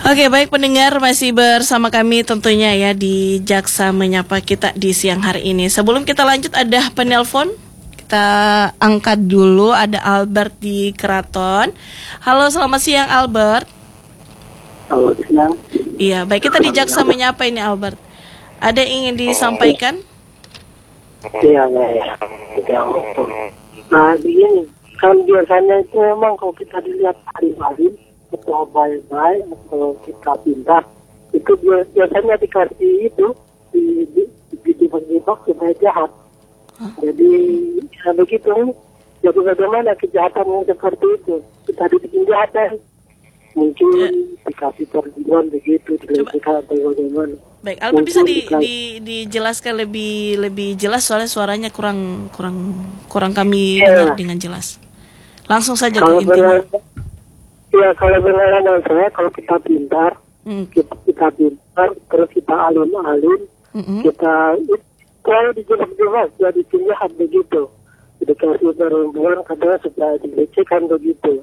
Oke, baik pendengar, masih bersama kami tentunya ya di Jaksa Menyapa kita di siang hari ini. Sebelum kita lanjut ada penelpon. Kita angkat dulu, ada Albert di Keraton. Halo, selamat siang Albert. Halo, siang. Iya, baik, kita di Jaksa Menyapa ini Albert. Ada yang ingin disampaikan? Iya. Nah, begini, kan biasanya itu memang kalau kita dilihat hari-hari atau baik-baik atau kita pintar, itu biasanya dikasih itu dijebak-jebak supaya jahat. Jadi ya begitu. Jadi bagaimana kejahatan yang seperti itu? Kita dibikin jahat kan? Mungkin dikasih perlindungan begitu, dilecehkan atau bagaimana? Baik, Albert bisa dijelaskan lebih jelas soalnya suaranya kurang kami dengar dengan jelas. Langsung saja ke intinya. Ya, kalau pengalaman saya, kalau kita pintar, kita pintar, terus kita alun-alun, kita kalau dijebak-jebak, jadi penjahat begitu. Dikasih perempuan kadang supaya dilecehkan begitu.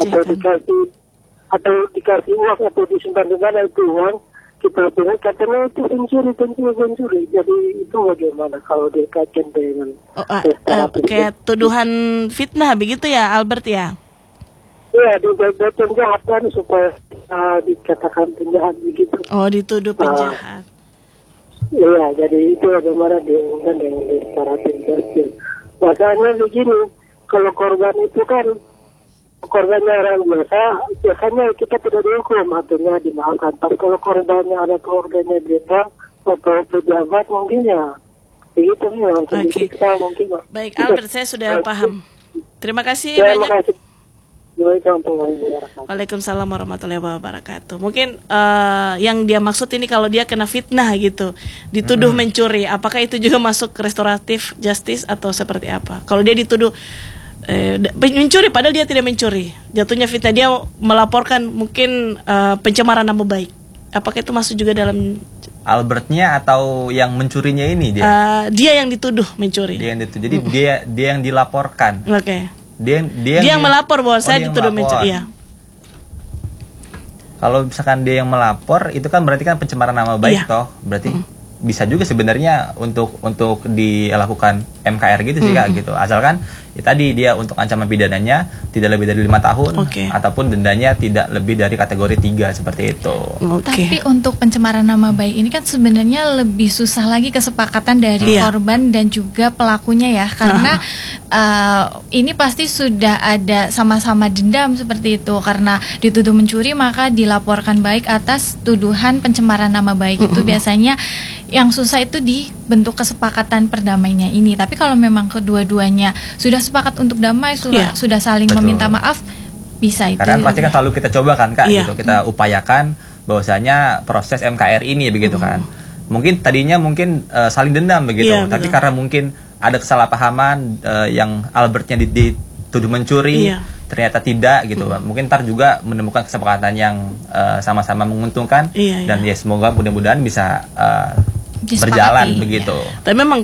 Atau dikasih uang atau disimpan di mana itu uang, kita bilang katanya itu pencuri. Jadi itu bagaimana kalau dikaitkan dengan kayak tuduhan fitnah begitu ya Albert ya? Iya, dibuat penjahat kan supaya dikatakan penjahat begitu. Oh, dituduh penjahat. Iya, jadi itu bagaimana diumumkan dengan disyaratin bersih. Makanya begini, kalau korban itu kan korbannya orang biasa, biasanya kita tidak dihukum, artinya dimaafkan. Tapi kalau korbannya ada keluarganya kita atau pejabat mungkin ya begitu ya. Okay. Mungkin. Baik, Albert, saya sudah paham. Terima kasih banyak. Terima kasih. Waalaikumsalam. Waalaikumsalam warahmatullahi wabarakatuh. Mungkin yang dia maksud ini kalau dia kena fitnah gitu, dituduh mencuri, apakah itu juga masuk restoratif justice atau seperti apa? Kalau dia dituduh mencuri padahal dia tidak mencuri, jatuhnya fitnah, dia melaporkan mungkin pencemaran nama baik, apakah itu masuk juga dalam Albertnya atau yang mencurinya ini dia? Dia yang dituduh mencuri. Dia yang dituduh. Jadi dia yang dilaporkan. Oke. Okay. Dia yang melapor bahwa saya dituduh mencuri. Iya. Kalau misalkan dia yang melapor, itu kan berarti kan pencemaran nama baik toh. Berarti bisa juga sebenarnya untuk dilakukan MKR gitu sih Kak gitu. Asalkan ya tadi dia untuk ancaman pidananya tidak lebih dari 5 tahun ataupun dendanya tidak lebih dari kategori 3 seperti itu. Tapi untuk pencemaran nama baik ini kan sebenarnya lebih susah lagi kesepakatan dari korban dan juga pelakunya ya, karena ini pasti sudah ada sama-sama dendam seperti itu, karena dituduh mencuri maka dilaporkan baik atas tuduhan pencemaran nama baik. Itu biasanya yang susah itu dibentuk kesepakatan perdamainya ini. Tapi kalau memang kedua-duanya sudah sepakat untuk damai, sudah saling meminta maaf, bisa itu. Karena pasti kan selalu kita coba kan Kak gitu, kita upayakan bahwasanya proses MKR ini begitu kan. Mungkin tadinya saling dendam begitu, tapi karena mungkin ada kesalahpahaman yang Albertnya dituduh mencuri, ternyata tidak gitu. Mungkin ntar juga menemukan kesepakatan yang sama-sama menguntungkan dan ya semoga mudah-mudahan bisa berjalan begitu. Tapi memang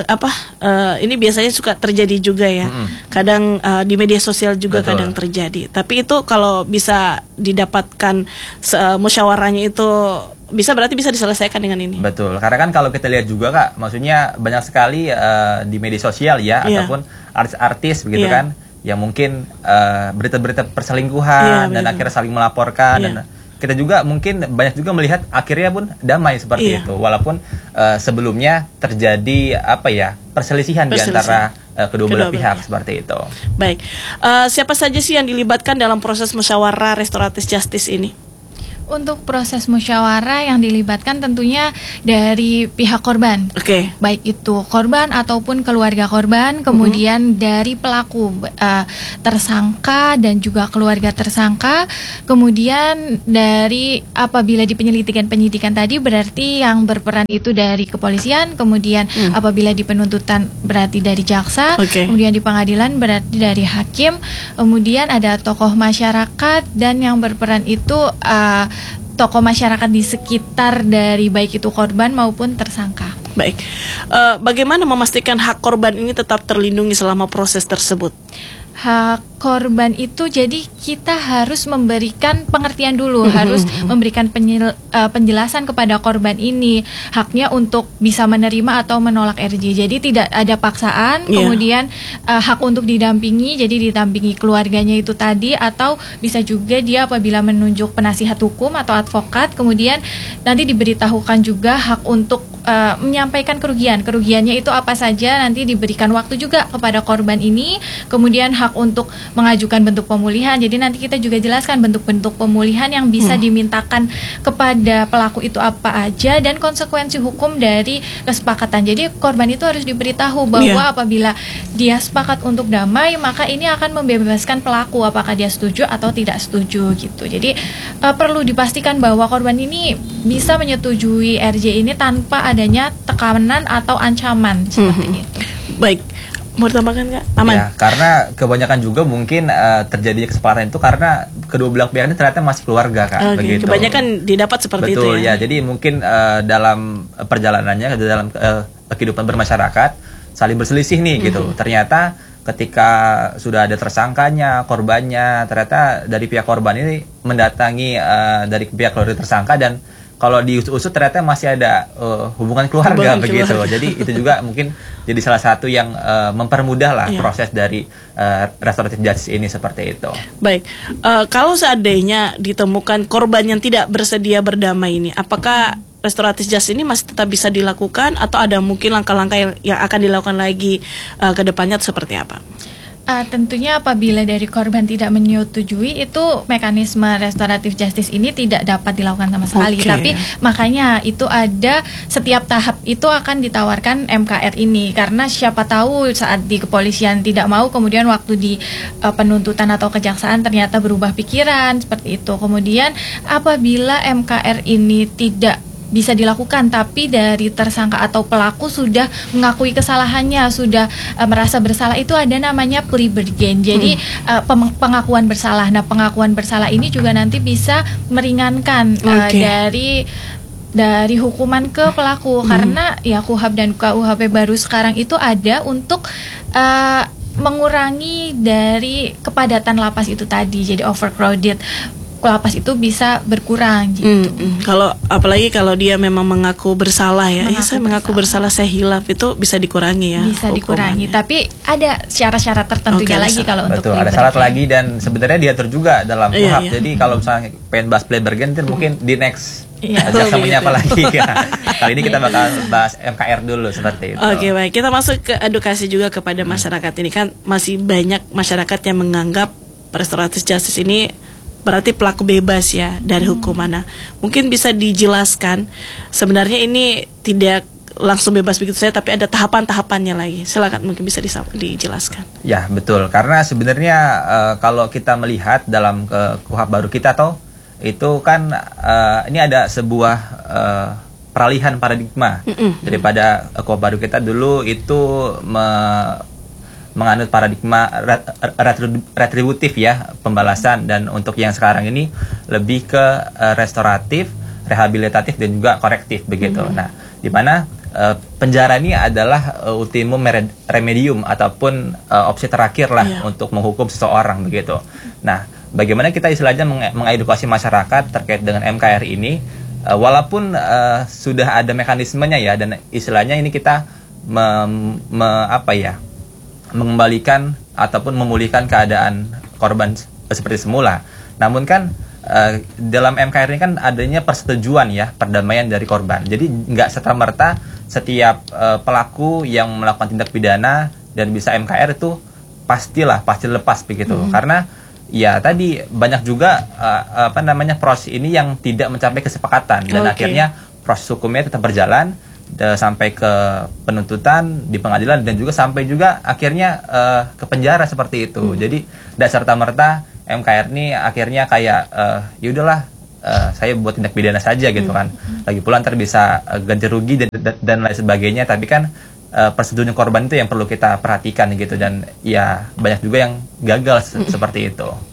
ini biasanya suka terjadi juga ya. Kadang di media sosial juga kadang terjadi. Tapi itu kalau bisa didapatkan musyawarahnya itu berarti bisa diselesaikan dengan ini. Betul. Karena kan kalau kita lihat juga Kak, maksudnya banyak sekali di media sosial ya ataupun artis-artis begitu kan, yang mungkin berita-berita perselingkuhan dan akhirnya saling melaporkan dan kita juga mungkin banyak juga melihat akhirnya pun damai seperti itu, walaupun sebelumnya terjadi perselisihan di antara kedua belah pihak seperti itu. Baik, siapa saja sih yang dilibatkan dalam proses musyawarah restoratif justice ini? Untuk proses musyawarah yang dilibatkan tentunya dari pihak korban, baik itu korban ataupun keluarga korban, kemudian dari pelaku tersangka dan juga keluarga tersangka, kemudian dari apabila di penyidikan tadi berarti yang berperan itu dari kepolisian, kemudian apabila di penuntutan berarti dari jaksa, kemudian di pengadilan berarti dari hakim, kemudian ada tokoh masyarakat dan yang berperan itu tokoh masyarakat di sekitar dari baik itu korban maupun tersangka. Baik, bagaimana memastikan hak korban ini tetap terlindungi selama proses tersebut? Hak korban itu, jadi kita harus memberikan pengertian dulu, harus memberikan penjelasan kepada korban ini haknya untuk bisa menerima atau menolak RJ. Jadi tidak ada paksaan, kemudian hak untuk didampingi, jadi didampingi keluarganya itu tadi, atau bisa juga dia apabila menunjuk penasihat hukum atau advokat, kemudian nanti diberitahukan juga hak untuk menyampaikan kerugiannya itu apa saja, nanti diberikan waktu juga kepada korban ini, kemudian hak untuk mengajukan bentuk pemulihan. Jadi nanti kita juga jelaskan bentuk-bentuk pemulihan yang bisa dimintakan kepada pelaku itu apa aja, dan konsekuensi hukum dari kesepakatan. Jadi korban itu harus diberitahu bahwa apabila dia sepakat untuk damai, maka ini akan membebaskan pelaku apakah dia setuju atau tidak setuju gitu. Jadi perlu dipastikan bahwa korban ini bisa menyetujui RJ ini tanpa adanya tekanan atau ancaman seperti itu. Baik, mau ditambahkan nggak? Aman. Ya, karena kebanyakan juga mungkin terjadi kesepakatan itu karena kedua belah pihak ini ternyata masih keluarga, Kak. Begitu. Kebanyakan didapat seperti itu. Betul ya. Jadi mungkin dalam perjalanannya, dalam kehidupan bermasyarakat saling berselisih nih gitu. Ternyata ketika sudah ada tersangkanya, korbannya, ternyata dari pihak korban ini mendatangi dari pihak keluarga tersangka, dan kalau diusut-usut ternyata masih ada hubungan keluarga begitu. Jadi itu juga mungkin jadi salah satu yang mempermudah lah proses dari restoratif justice ini seperti itu. Baik, kalau seandainya ditemukan korban yang tidak bersedia berdamai ini, apakah restoratif justice ini masih tetap bisa dilakukan atau ada mungkin langkah-langkah yang akan dilakukan lagi ke depannya seperti apa? Tentunya apabila dari korban tidak menyetujui, itu mekanisme restoratif justice ini tidak dapat dilakukan sama sekali. Tapi makanya itu ada setiap tahap itu akan ditawarkan MKR ini, karena siapa tahu saat di kepolisian tidak mau, kemudian waktu di penuntutan atau kejaksaan ternyata berubah pikiran seperti itu. Kemudian apabila MKR ini tidak bisa dilakukan, tapi dari tersangka atau pelaku sudah mengakui kesalahannya, sudah merasa bersalah, itu ada namanya plea bargain. Jadi pengakuan bersalah. Nah, pengakuan bersalah ini juga nanti bisa meringankan dari hukuman ke pelaku, karena ya KUHP dan KUHP baru sekarang itu ada untuk mengurangi dari kepadatan lapas itu tadi, jadi overcrowded. Lapas itu bisa berkurang gitu. Kalau apalagi kalau dia memang mengaku bersalah ya, saya mengaku bersalah, saya hilaf, itu bisa dikurangi ya. Bisa dikurangi, tapi ada syarat-syarat tertentunya lagi kalau untuk ada syarat lagi, dan sebenarnya diatur juga dalam KUHP. Jadi kalau misalnya pengen bahas plea bargain mungkin di next jaksa punya apa lagi ya. Kali ini kita bakal bahas MKR dulu seperti itu. Oke, baik. Kita masuk ke edukasi juga kepada masyarakat. Ini kan masih banyak masyarakat yang menganggap restoratif justice ini berarti pelaku bebas ya dari hukuman. Nah, mungkin bisa dijelaskan sebenarnya ini tidak langsung bebas begitu saja, tapi ada tahapan-tahapannya lagi. Silakan, mungkin bisa dijelaskan. Ya, betul. Karena sebenarnya kalau kita melihat dalam KUHP baru kita itu kan ini ada sebuah peralihan paradigma daripada KUHP baru kita dulu itu menganut paradigma retributif ya, pembalasan, dan untuk yang sekarang ini lebih ke restoratif, rehabilitatif, dan juga korektif begitu. Nah, di mana penjara ini adalah ultimum remedium ataupun opsi terakhir lah untuk menghukum seseorang begitu. Nah, bagaimana kita istilahnya mengedukasi masyarakat terkait dengan MKR ini, walaupun sudah ada mekanismenya ya, dan istilahnya ini kita mengembalikan ataupun memulihkan keadaan korban seperti semula. Namun kan dalam MKR ini kan adanya persetujuan ya, perdamaian dari korban. Jadi nggak serta-merta setiap pelaku yang melakukan tindak pidana dan bisa MKR itu pasti lepas begitu. Karena ya tadi banyak juga proses ini yang tidak mencapai kesepakatan, dan akhirnya proses hukumnya tetap berjalan sampai ke penuntutan di pengadilan, dan juga sampai juga akhirnya ke penjara seperti itu. Jadi tidak serta-merta MKR ini akhirnya kayak yaudahlah saya buat tindak pidana saja gitu kan. Lagi pula ntar bisa ganti rugi dan lain sebagainya, tapi kan persetujuan korban itu yang perlu kita perhatikan gitu, dan ya banyak juga yang gagal seperti itu.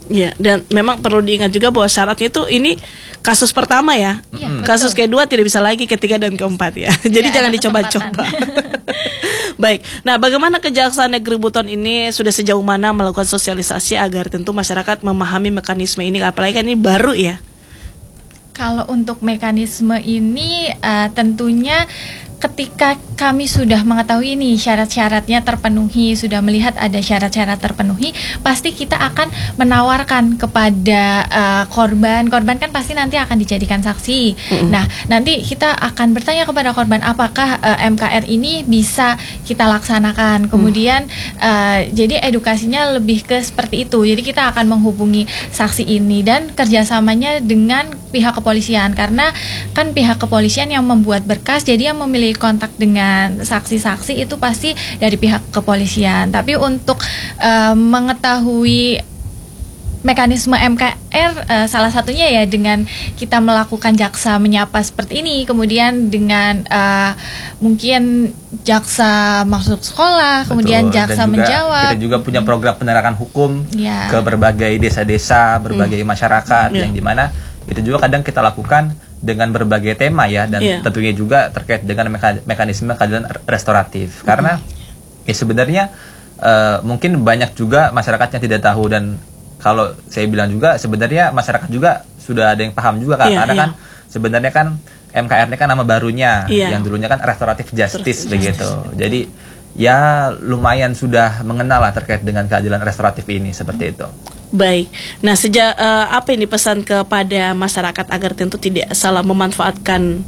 Ya, dan memang perlu diingat juga bahwa syaratnya itu ini kasus pertama ya. Kasus kedua tidak bisa lagi, ketiga dan keempat ya. Jadi jangan dicoba-coba. Baik. Nah, bagaimana Kejaksaan Negeri Buton ini sudah sejauh mana melakukan sosialisasi agar tentu masyarakat memahami mekanisme ini, apalagi kan ini baru ya? Kalau untuk mekanisme ini tentunya ketika kami sudah mengetahui ini syarat-syaratnya terpenuhi, sudah melihat ada syarat-syarat terpenuhi, pasti kita akan menawarkan kepada korban kan pasti nanti akan dijadikan saksi. Nah, nanti kita akan bertanya kepada korban apakah MKR ini bisa kita laksanakan. Kemudian jadi edukasinya lebih ke seperti itu. Jadi kita akan menghubungi saksi ini dan kerjasamanya dengan pihak kepolisian, karena kan pihak kepolisian yang membuat berkas, jadi yang memiliki kontak dengan saksi-saksi itu pasti dari pihak kepolisian. Tapi untuk mengetahui mekanisme MKR salah satunya ya dengan kita melakukan jaksa menyapa seperti ini, kemudian dengan mungkin jaksa masuk sekolah. Betul. Kemudian jaksa juga, menjawab. Kita juga punya program penegakan hukum ke berbagai desa-desa, berbagai masyarakat yang dimana itu juga kadang kita lakukan dengan berbagai tema ya, dan tentunya juga terkait dengan mekanisme keadilan restoratif. Karena ya sebenarnya mungkin banyak juga masyarakat yang tidak tahu, dan kalau saya bilang juga sebenarnya masyarakat juga sudah ada yang paham juga kan, karena kan sebenarnya kan MKR ini kan nama barunya, yang dulunya kan restoratif justice begitu. Jadi ya lumayan sudah mengenal lah terkait dengan keadilan restoratif ini, seperti itu. Baik, nah sejak apa yang dipesan kepada masyarakat agar tentu tidak salah memanfaatkan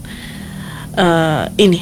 ini?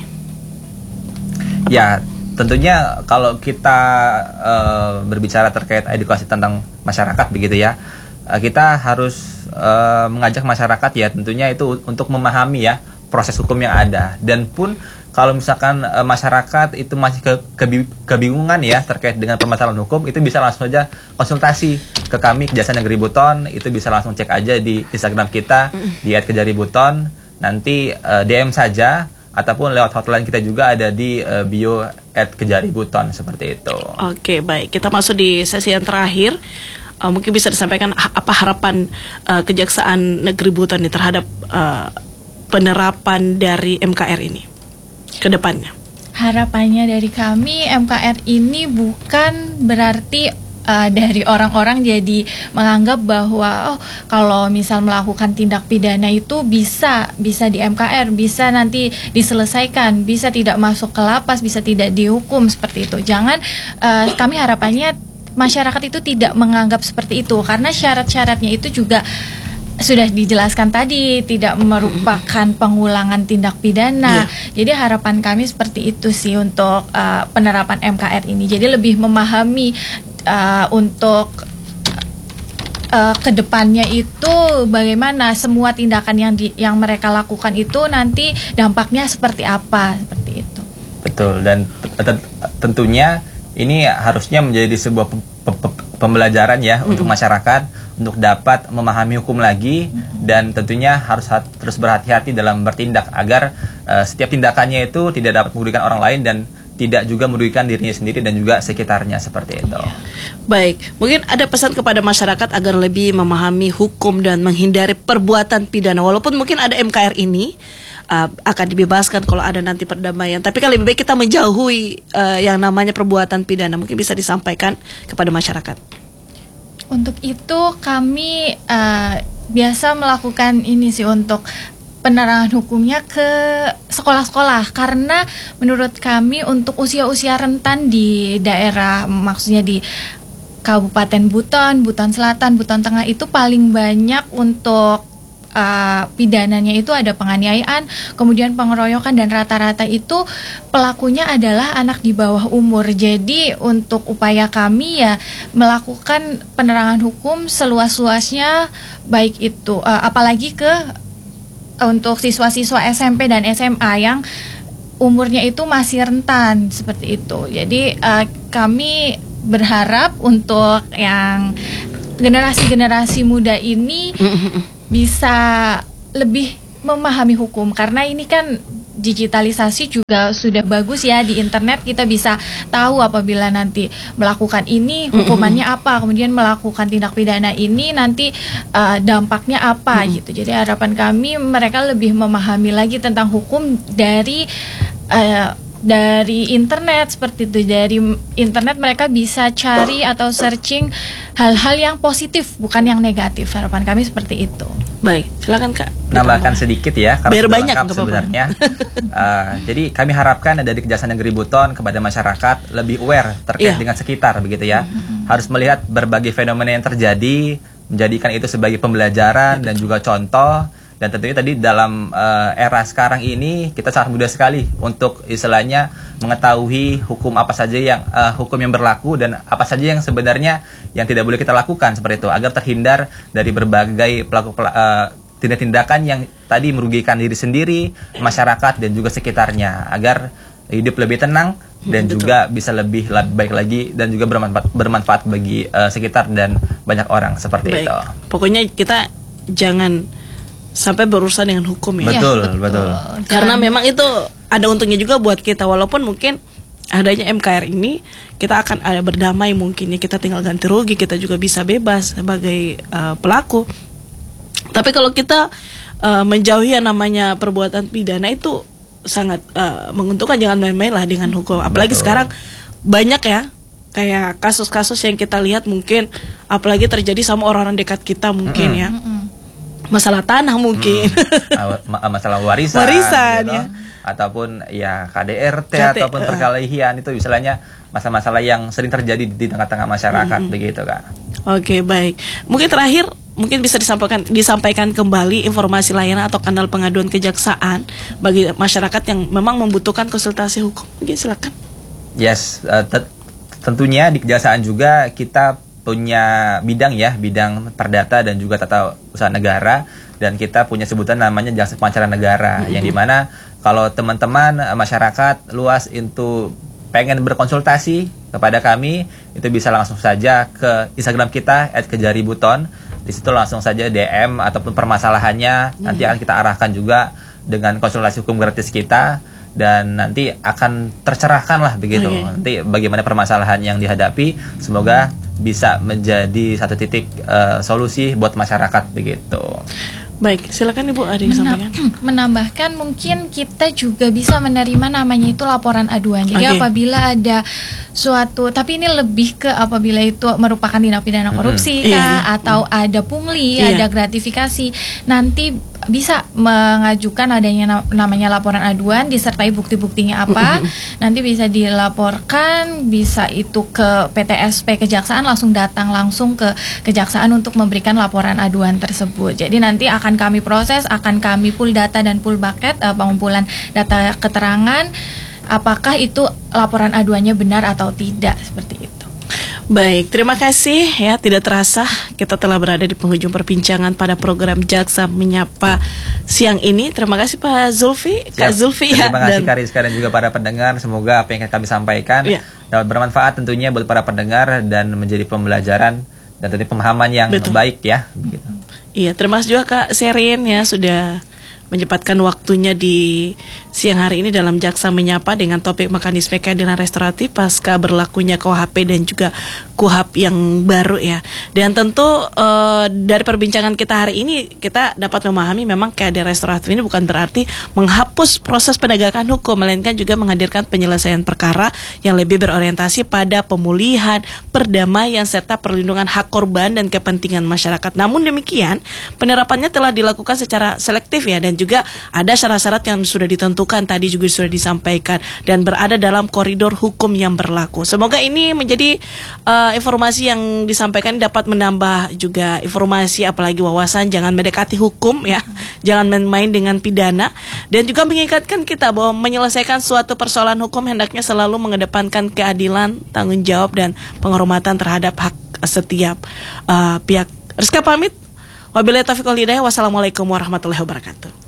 Ya, tentunya kalau kita berbicara terkait edukasi tentang masyarakat begitu ya, kita harus mengajak masyarakat ya tentunya itu untuk memahami ya proses hukum yang ada. Dan pun kalau misalkan masyarakat itu masih kebingungan ya terkait dengan permasalahan hukum, itu bisa langsung saja konsultasi ke kami Kejaksaan Negeri Buton. Itu bisa langsung cek aja di Instagram kita di @kejari_buton, nanti DM saja, ataupun lewat hotline kita juga ada di bio @kejari_buton, seperti itu. Oke, baik, kita masuk di sesi yang terakhir. Mungkin bisa disampaikan apa harapan Kejaksaan Negeri Buton ini terhadap penerapan dari MKR ini ke depannya? Harapannya dari kami, MKR ini bukan berarti dari orang-orang jadi menganggap bahwa kalau misal melakukan tindak pidana itu bisa di MKR, bisa nanti diselesaikan, bisa tidak masuk ke lapas, bisa tidak dihukum seperti itu. Jangan, kami harapannya masyarakat itu tidak menganggap seperti itu, karena syarat-syaratnya itu juga sudah dijelaskan tadi, tidak merupakan pengulangan tindak pidana. Jadi harapan kami seperti itu sih untuk penerapan MKR ini. Jadi lebih memahami untuk kedepannya itu bagaimana semua tindakan yang mereka lakukan itu nanti dampaknya seperti apa, seperti itu. Betul, dan tentunya ini harusnya menjadi sebuah pembelajaran ya untuk masyarakat untuk dapat memahami hukum lagi, dan tentunya harus terus berhati-hati dalam bertindak agar setiap tindakannya itu tidak dapat merugikan orang lain dan tidak juga merugikan dirinya sendiri dan juga sekitarnya, seperti itu. Baik, mungkin ada pesan kepada masyarakat agar lebih memahami hukum dan menghindari perbuatan pidana, walaupun mungkin ada MKR ini akan dibebaskan kalau ada nanti perdamaian, tapi kan lebih baik kita menjauhi yang namanya perbuatan pidana. Mungkin bisa disampaikan kepada masyarakat. Untuk itu kami biasa melakukan ini sih untuk penerangan hukumnya ke sekolah-sekolah, karena menurut kami untuk usia-usia rentan di daerah, maksudnya di Kabupaten Buton, Buton Selatan, Buton Tengah itu paling banyak untuk pidananya itu ada penganiayaan, kemudian pengeroyokan, dan rata-rata itu pelakunya adalah anak di bawah umur. Jadi untuk upaya kami ya melakukan penerangan hukum seluas-luasnya, baik itu apalagi untuk siswa-siswa SMP dan SMA yang umurnya itu masih rentan seperti itu. Jadi kami berharap untuk yang generasi-generasi muda ini bisa lebih memahami hukum, karena ini kan digitalisasi juga sudah bagus ya, di internet kita bisa tahu apabila nanti melakukan ini hukumannya apa, kemudian melakukan tindak pidana ini nanti dampaknya apa gitu. Jadi harapan kami mereka lebih memahami lagi tentang hukum dari internet seperti itu. Dari internet mereka bisa cari atau searching hal-hal yang positif, bukan yang negatif. Harapan kami seperti itu. Baik, silakan Kak. Nambahkan sedikit ya, karena biar banyak sebenarnya. Jadi kami harapkan dari Kejaksaan Negeri Buton kepada masyarakat lebih aware terkait dengan sekitar, begitu ya. Harus melihat berbagai fenomena yang terjadi, menjadikan itu sebagai pembelajaran dan juga contoh. Dan tentunya tadi dalam era sekarang ini kita sangat mudah sekali untuk istilahnya mengetahui hukum apa saja yang hukum yang berlaku dan apa saja yang sebenarnya yang tidak boleh kita lakukan seperti itu, agar terhindar dari berbagai tindak-tindakan yang tadi merugikan diri sendiri, masyarakat dan juga sekitarnya, agar hidup lebih tenang dan juga bisa lebih baik lagi dan juga bermanfaat bagi sekitar dan banyak orang seperti itu. Pokoknya kita jangan sampai berurusan dengan hukum ya. Betul. Karena memang itu ada untungnya juga buat kita, walaupun mungkin adanya MKR ini kita akan ada berdamai mungkin ya, kita tinggal ganti rugi, kita juga bisa bebas sebagai pelaku. Tapi kalau kita menjauhi yang namanya perbuatan pidana itu sangat menguntungkan, jangan main-main lah dengan hukum. Apalagi sekarang banyak ya kayak kasus-kasus yang kita lihat mungkin apalagi terjadi sama orang-orang dekat kita mungkin ya. Masalah tanah mungkin, masalah warisan gitu, ya, ataupun ya KDRT ataupun perkelahian, itu istilahnya masalah-masalah yang sering terjadi di tengah-tengah masyarakat begitu Kak. Oke, baik. Mungkin terakhir mungkin bisa disampaikan kembali informasi layanan atau kanal pengaduan kejaksaan bagi masyarakat yang memang membutuhkan konsultasi hukum. Mungkin silakan. Yes, tentunya di kejaksaan juga kita punya bidang perdata dan juga tata usaha negara, dan kita punya sebutan namanya Jaksa Pancara Negara, yang dimana kalau teman-teman masyarakat luas itu pengen berkonsultasi kepada kami, itu bisa langsung saja ke Instagram kita @kejaributon. Di situ langsung saja DM ataupun permasalahannya nanti akan kita arahkan juga dengan konsultasi hukum gratis kita, dan nanti akan tercerahkan lah begitu. Nanti bagaimana permasalahan yang dihadapi, semoga bisa menjadi satu titik solusi buat masyarakat begitu. Baik, silakan Ibu, ada yang sampaikan. Menambahkan mungkin kita juga bisa menerima namanya itu laporan aduan. Jadi apabila ada suatu, tapi ini lebih ke apabila itu merupakan tindak pidana korupsi atau ada pungli, ada gratifikasi, nanti bisa mengajukan adanya namanya laporan aduan disertai bukti-buktinya apa. Nanti bisa dilaporkan, bisa itu ke PTSP Kejaksaan, langsung datang langsung ke Kejaksaan untuk memberikan laporan aduan tersebut. Jadi nanti akan kami proses, akan kami pull data dan pull bucket, pengumpulan data keterangan apakah itu laporan aduannya benar atau tidak, seperti itu. Baik, terima kasih ya. Tidak terasa kita telah berada di penghujung perbincangan pada program Jaksa Menyapa siang ini. Terima kasih Pak Zulfi, Kak Zulfi ya. Terima kasih Kariska dan juga para pendengar. Semoga apa yang kami sampaikan dapat bermanfaat tentunya buat para pendengar dan menjadi pembelajaran dan tentunya pemahaman yang baik ya. Begitu. Iya, terima kasih juga Kak Serin ya sudah menyempatkan waktunya di siang hari ini dalam Jaksa Menyapa dengan topik mekanisme keadilan restoratif pasca berlakunya KUHP dan juga KUHAP yang baru ya. Dan tentu dari perbincangan kita hari ini kita dapat memahami memang keadilan restoratif ini bukan berarti menghapus proses penegakan hukum, melainkan juga menghadirkan penyelesaian perkara yang lebih berorientasi pada pemulihan, perdamaian serta perlindungan hak korban dan kepentingan masyarakat. Namun demikian, penerapannya telah dilakukan secara selektif ya, dan juga ada syarat-syarat yang sudah ditentukan tadi juga sudah disampaikan dan berada dalam koridor hukum yang berlaku. Semoga ini menjadi informasi yang disampaikan dapat menambah juga informasi, apalagi wawasan jangan mendekati hukum ya, jangan main-main dengan pidana, dan juga mengingatkan kita bahwa menyelesaikan suatu persoalan hukum hendaknya selalu mengedepankan keadilan, tanggung jawab dan penghormatan terhadap hak setiap pihak. Rizka pamit. Wabillahi taufiq wal hidayah. Wassalamualaikum warahmatullahi wabarakatuh.